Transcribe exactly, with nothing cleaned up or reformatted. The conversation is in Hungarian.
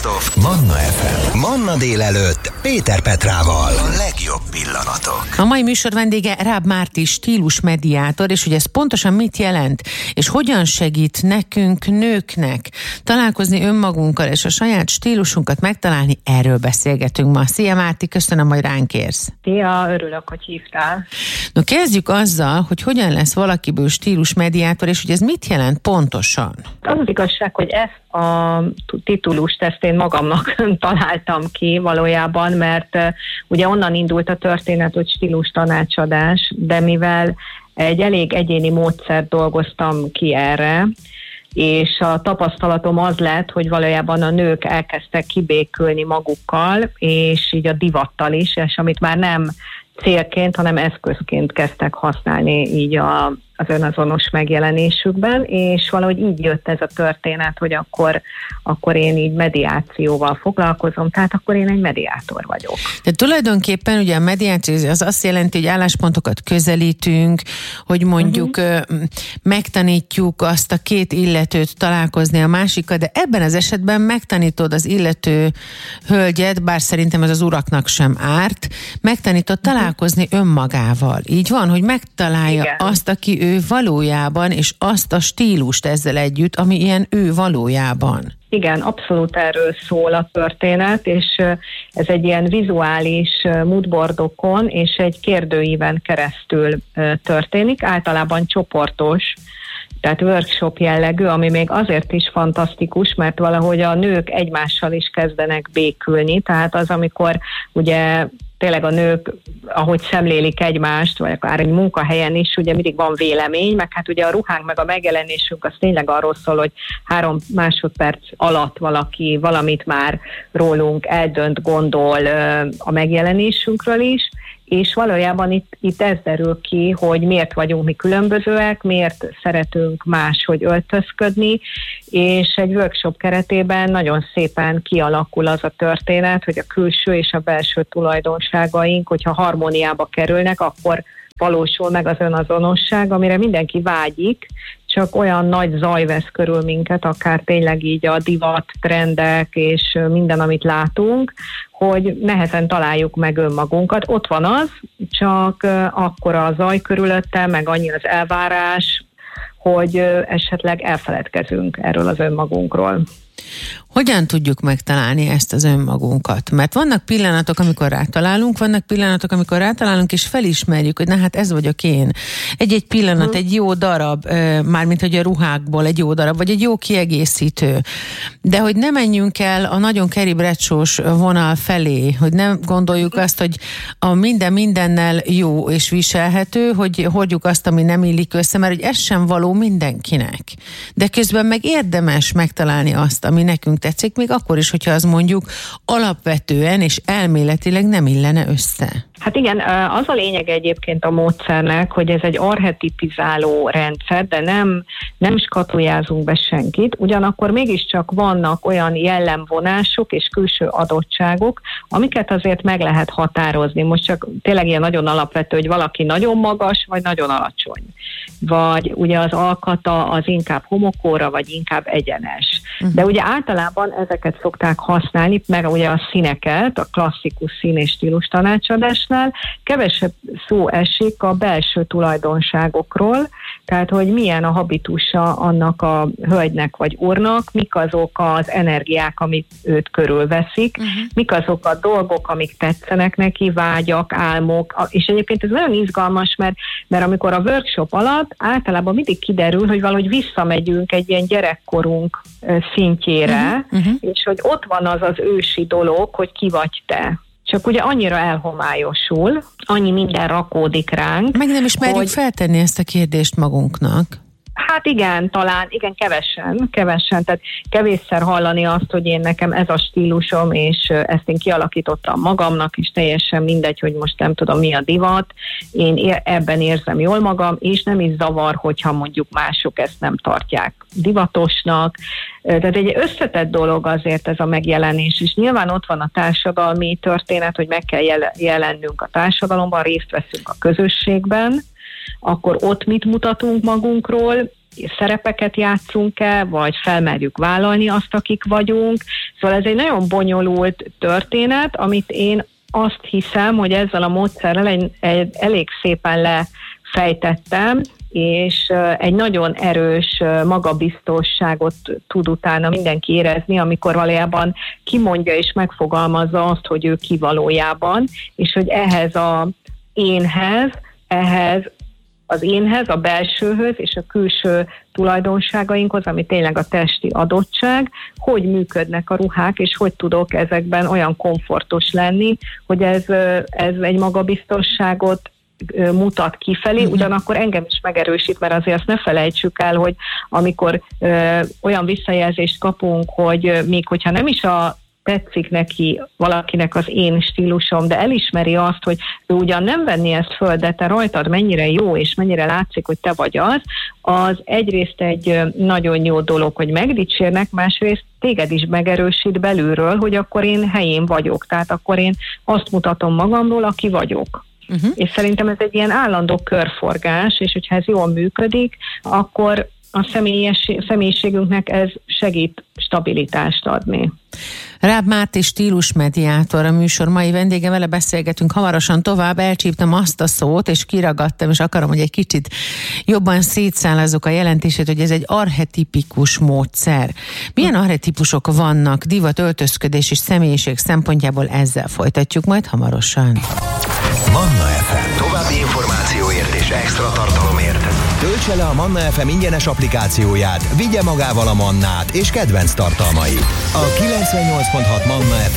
Best of Manna ef em. Manna délelőtt Péter Petrával. A legjobb pillanatok. A mai műsor vendége Ráb Márti stílusmediátor, és hogy ez pontosan mit jelent, és hogyan segít nekünk, nőknek találkozni önmagunkkal, és a saját stílusunkat megtalálni, erről beszélgetünk ma. Szia Márti, köszönöm, hogy ránk érsz. Szia, örülök, hogy hívtál. No, kezdjük azzal, hogy hogyan lesz valakiből stílusmediátor, és hogy ez mit jelent pontosan? Az az igazság, hogy ezt a titulust ezt én magamnak találtam ki valójában, mert uh, ugye onnan indult a történet, hogy stílus tanácsadás, de mivel egy elég egyéni módszert dolgoztam ki erre, és a tapasztalatom az lett, hogy valójában a nők elkezdtek kibékülni magukkal, és így a divattal is, és amit már nem célként, hanem eszközként kezdtek használni így a, az önazonos megjelenésükben, és valahogy így jött ez a történet, hogy akkor, akkor én így mediációval foglalkozom, tehát akkor én egy mediátor vagyok. De tulajdonképpen ugye a mediáció az azt jelenti, hogy álláspontokat közelítünk, hogy mondjuk uh-huh. megtanítjuk azt a két illetőt találkozni a másikkal, de ebben az esetben megtanítod az illető hölgyet, bár szerintem ez az uraknak sem árt, megtanítod uh-huh. találkozni önmagával. Így van, hogy megtalálja Igen. azt, aki ő valójában, és azt a stílust ezzel együtt, ami ilyen ő valójában. Igen, abszolút erről szól a történet, és ez egy ilyen vizuális moodboardokon és egy kérdőíven keresztül történik, általában csoportos, tehát workshop jellegű, ami még azért is fantasztikus, mert valahogy a nők egymással is kezdenek békülni, tehát az, amikor ugye tényleg a nők, ahogy szemlélik egymást, vagy akár egy munkahelyen is, ugye mindig van vélemény, meg hát ugye a ruhánk meg a megjelenésünk az tényleg arról szól, hogy három másodperc alatt valaki valamit már rólunk eldönt, gondol a megjelenésünkről is, és valójában itt, itt ez derül ki, hogy miért vagyunk mi különbözőek, miért szeretünk máshogy öltözködni, és egy workshop keretében nagyon szépen kialakul az a történet, hogy a külső és a belső tulajdonságaink, hogyha harmóniába kerülnek, akkor valósul meg az önazonosság, amire mindenki vágyik, csak olyan nagy zaj vesz körül minket, akár tényleg így a divat, trendek és minden, amit látunk, hogy nehezen találjuk meg önmagunkat. Ott van az, csak akkora a zaj körülötte, meg annyi az elvárás, hogy esetleg elfeledkezünk erről az önmagunkról. Hogyan tudjuk megtalálni ezt az önmagunkat? Mert vannak pillanatok, amikor rátalálunk, vannak pillanatok, amikor rátalálunk, és felismerjük, hogy na hát ez vagyok én. Egy-egy pillanat, hmm. egy jó darab, mármint hogy a ruhákból egy jó darab, vagy egy jó kiegészítő. De hogy ne menjünk el a nagyon Carrie Bradshaw-s vonal felé, hogy nem gondoljuk azt, hogy a minden mindennel jó és viselhető, hogy hordjuk azt, ami nem illik össze, mert hogy ez sem való mindenkinek. De közben meg érdemes megtalálni azt, ami nekünk tetszik, még akkor is, hogyha az mondjuk alapvetően és elméletileg nem illene össze. Hát igen, az a lényeg egyébként a módszernek, hogy ez egy archetipizáló rendszer, de nem, nem skatujázunk be senkit, ugyanakkor mégiscsak vannak olyan jellemvonások és külső adottságok, amiket azért meg lehet határozni. Most csak tényleg ilyen nagyon alapvető, hogy valaki nagyon magas, vagy nagyon alacsony. Vagy ugye az alkata az inkább homokóra, vagy inkább egyenes. Uh-huh. De ugye általában ezeket szokták használni, meg ugye a színeket, a klasszikus szín és stílus tanácsadásnál kevesebb szó esik a belső tulajdonságokról, tehát hogy milyen a habitusa annak a hölgynek vagy úrnak, mik azok az energiák, amik őt körülveszik, uh-huh. mik azok a dolgok, amik tetszenek neki, vágyak, álmok, és egyébként ez nagyon izgalmas, mert, mert amikor a workshop alatt általában mindig kiderül, hogy valahogy visszamegyünk egy ilyen gyerekkorunk szintjére, uh-huh. és hogy ott van az az ősi dolog, hogy ki vagy te. Csak ugye annyira elhomályosul, annyi minden rakódik ránk. Meg nem is merjük hogy... feltenni ezt a kérdést magunknak. Hát igen, talán, igen, kevesen, kevesen, tehát kevésszer hallani azt, hogy én nekem ez a stílusom, és ezt én kialakítottam magamnak, és teljesen mindegy, hogy most nem tudom mi a divat, én ebben érzem jól magam, és nem is zavar, hogyha mondjuk mások ezt nem tartják divatosnak. Tehát egy összetett dolog azért ez a megjelenés, és nyilván ott van a társadalmi történet, hogy meg kell jelennünk a társadalomban, részt veszünk a közösségben, akkor ott mit mutatunk magunkról, szerepeket játszunk-e, vagy felmerjük vállalni azt, akik vagyunk. Szóval ez egy nagyon bonyolult történet, amit én azt hiszem, hogy ezzel a módszerrel egy, egy, elég szépen lefejtettem, és egy nagyon erős magabiztosságot tud utána mindenki érezni, amikor valójában kimondja és megfogalmazza azt, hogy ő ki valójában, és hogy ehhez az énhez, ehhez az énhez, a belsőhöz és a külső tulajdonságainkhoz, ami tényleg a testi adottság, hogy működnek a ruhák, és hogy tudok ezekben olyan komfortos lenni, hogy ez, ez egy magabiztosságot mutat kifelé, ugyanakkor engem is megerősít, mert azért azt ne felejtsük el, hogy amikor ö, olyan visszajelzést kapunk, hogy még hogyha nem is a tetszik neki valakinek az én stílusom, de elismeri azt, hogy ő ugyan nem venni ezt föl, de te rajtad mennyire jó, és mennyire látszik, hogy te vagy az, az egyrészt egy nagyon jó dolog, hogy megdicsérnek, másrészt téged is megerősít belülről, hogy akkor én helyén vagyok, tehát akkor én azt mutatom magamról, aki vagyok. Uh-huh. És szerintem ez egy ilyen állandó körforgás, és hogyha ez jól működik, akkor a személyes, személyiségünknek ez segít stabilitást adni. Ráb Márti stílusmediátor a műsor mai vendége, vele beszélgetünk hamarosan tovább. Elcsíptem azt a szót, és kiragadtam, és akarom, hogy egy kicsit jobban szétszállazzuk a jelentését, hogy ez egy archetipikus módszer. Milyen archetípusok vannak divat, öltözködés és személyiség szempontjából? Ezzel folytatjuk majd hamarosan. Manna ef em. További információért és extra tartalomért töltse le a Manna ef em ingyenes applikációját, vigye magával a Mannát és kedvenc tartalmait. A kilencvennyolc pont hat Manna ef em